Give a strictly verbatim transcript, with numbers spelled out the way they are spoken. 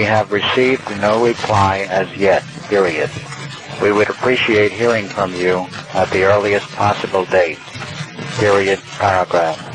have received no reply as yet, period. We would appreciate hearing from you at the earliest possible date, period, paragraph.